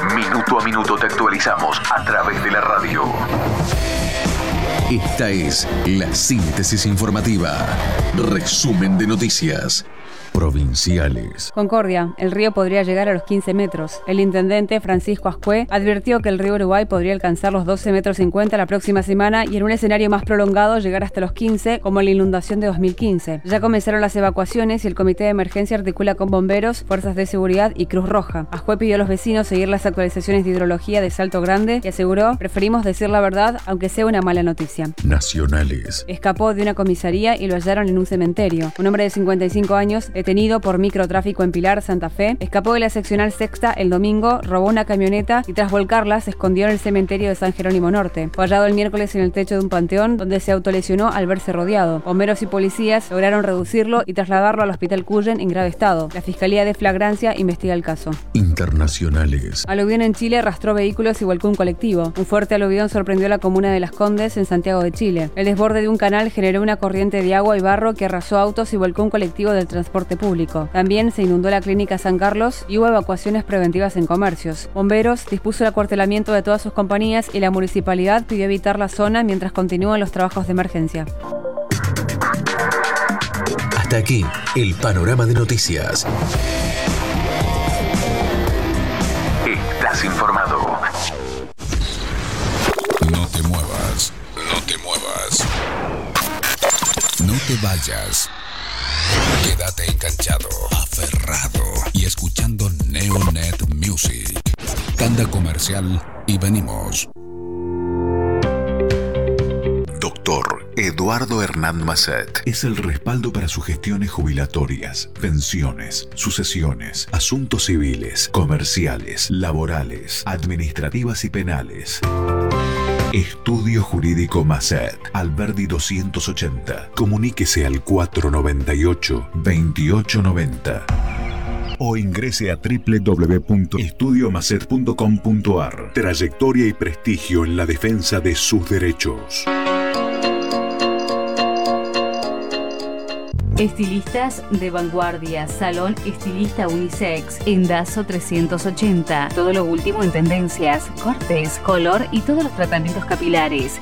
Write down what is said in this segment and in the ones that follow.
Minuto a minuto te actualizamos a través de la radio. Esta es la síntesis informativa. Resumen de noticias provinciales. Concordia, el río podría llegar a los 15 metros. El intendente Francisco Ascué advirtió que el río Uruguay podría alcanzar los 12,50 metros la próxima semana y en un escenario más prolongado llegar hasta los 15, como en la inundación de 2015. Ya comenzaron las evacuaciones y el comité de emergencia articula con bomberos, fuerzas de seguridad y Cruz Roja. Ascué pidió a los vecinos seguir las actualizaciones de hidrología de Salto Grande y aseguró: preferimos decir la verdad, aunque sea una mala noticia. Nacionales. Escapó de una comisaría y lo hallaron en un cementerio. Un hombre de 55 años, detenido por microtráfico en Pilar, Santa Fe, escapó de la seccional sexta el domingo, robó una camioneta y tras volcarla se escondió en el cementerio de San Jerónimo Norte. Fue hallado el miércoles en el techo de un panteón donde se autolesionó al verse rodeado. Bomberos y policías lograron reducirlo y trasladarlo al hospital Cuyen en grave estado. La Fiscalía de Flagrancia investiga el caso. Internacionales. Aluvión en Chile arrastró vehículos y volcó un colectivo. Un fuerte aluvión sorprendió a la comuna de Las Condes en Santiago de Chile. El desborde de un canal generó una corriente de agua y barro que arrasó autos y volcó un colectivo del transporte público. También se inundó la clínica San Carlos y hubo evacuaciones preventivas en comercios. Bomberos dispuso el acuartelamiento de todas sus compañías y la municipalidad pidió evitar la zona mientras continúan los trabajos de emergencia. Hasta aquí el panorama de noticias. Estás informado. No te muevas, no te muevas. No te vayas. Quédate enganchado, aferrado y escuchando Neonet Music. Tanda comercial y venimos. Doctor Eduardo Hernán Masset es el respaldo para sus gestiones jubilatorias, pensiones, sucesiones, asuntos civiles, comerciales, laborales, administrativas y penales. Estudio Jurídico Masset, Alberdi 280. Comuníquese al 498-2890 o ingrese a www.estudiomasset.com.ar. Trayectoria y prestigio en la defensa de sus derechos. Estilistas de vanguardia, Salón Estilista Unisex, en Dazo 380. Todo lo último en tendencias, cortes, color y todos los tratamientos capilares.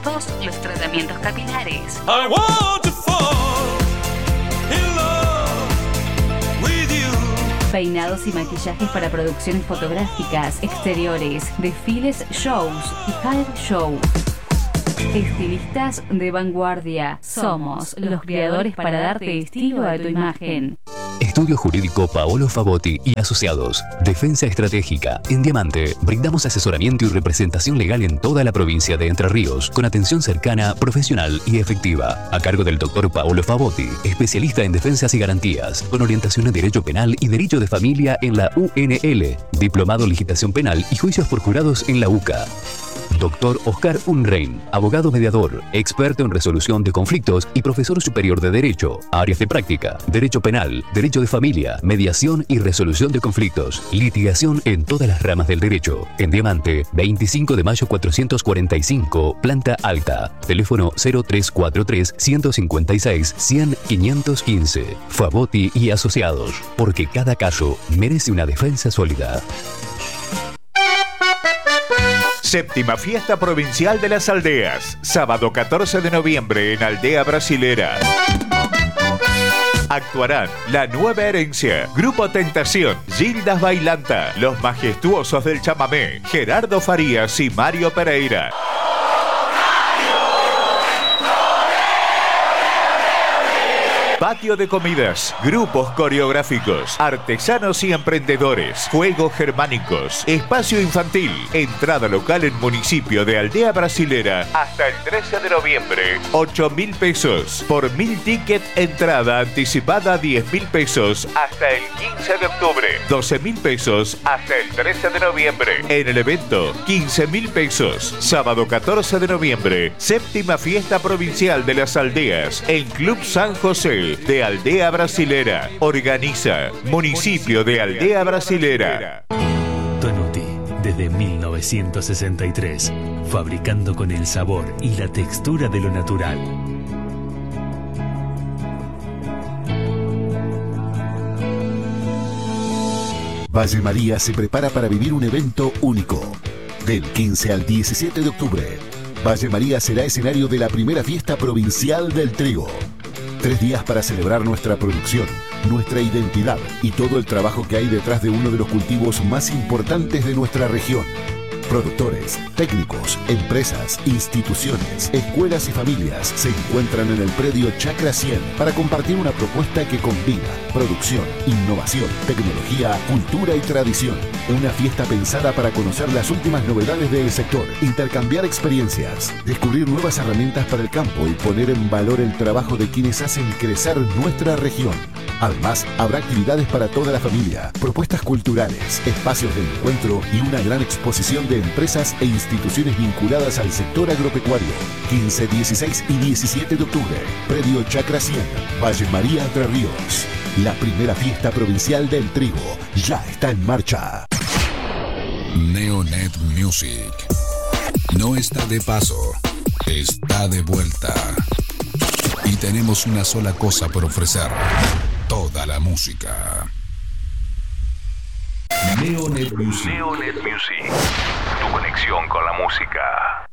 I want to fall in love with you. Peinados y maquillajes para producciones fotográficas, exteriores, desfiles, shows y hair show. Estilistas de vanguardia. Somos los creadores para darte estilo a tu imagen. Estudio Jurídico Paolo Favotti y Asociados. Defensa estratégica. En Diamante, brindamos asesoramiento y representación legal en toda la provincia de Entre Ríos, con atención cercana, profesional y efectiva. A cargo del doctor Paolo Favotti, especialista en defensas y garantías, con orientación en Derecho Penal y Derecho de Familia en la UNL, diplomado en Legislación Penal y Juicios por Jurados en la UCA. Doctor Oscar Unrein, abogado mediador, experto en resolución de conflictos y profesor superior de Derecho. Áreas de práctica: Derecho Penal, Derecho de Familia, Mediación y Resolución de Conflictos. Litigación en todas las ramas del derecho. En Diamante, 25 de mayo 445, planta alta. Teléfono 0343-156-100-515. Favotti y Asociados. Porque cada caso merece una defensa sólida. Séptima Fiesta Provincial de las Aldeas, sábado 14 de noviembre en Aldea Brasilera. Actuarán La Nueva Herencia, Grupo Tentación, Gildas Bailanta, Los Majestuosos del Chamamé, Gerardo Farías y Mario Pereira. Patio de comidas, grupos coreográficos, artesanos y emprendedores, juegos germánicos, espacio infantil, entrada local en municipio de Aldea Brasilera hasta el 13 de noviembre, 8.000 pesos. Por 1.000 ticket, entrada anticipada 10.000 pesos hasta el 15 de octubre, 12.000 pesos hasta el 13 de noviembre. En el evento, 15.000 pesos. Sábado 14 de noviembre, séptima Fiesta Provincial de las Aldeas en Club San José de Aldea Brasilera. Organiza Municipio de Aldea Brasilera. Tonuti, desde 1963, fabricando con el sabor y la textura de lo natural. Valle María se prepara para vivir un evento único. Del 15 al 17 de octubre, Valle María será escenario de la primera fiesta provincial del trigo. 3 días para celebrar nuestra producción, nuestra identidad y todo el trabajo que hay detrás de uno de los cultivos más importantes de nuestra región. Productores, técnicos, empresas, instituciones, escuelas y familias se encuentran en el predio Chacra 100 para compartir una propuesta que combina producción, innovación, tecnología, cultura y tradición. Una fiesta pensada para conocer las últimas novedades del sector, intercambiar experiencias, descubrir nuevas herramientas para el campo y poner en valor el trabajo de quienes hacen crecer nuestra región. Además, habrá actividades para toda la familia, propuestas culturales, espacios de encuentro y una gran exposición de empresas e instituciones vinculadas al sector agropecuario. 15, 16 y 17 de octubre, predio Chacra 100, Valle María, Entre Ríos. La primera fiesta provincial del trigo ya está en marcha. Neonet Music no está de paso, está de vuelta. Y tenemos una sola cosa por ofrecer: toda la música. Neonet Music. Neonet Music. Tu conexión con la música.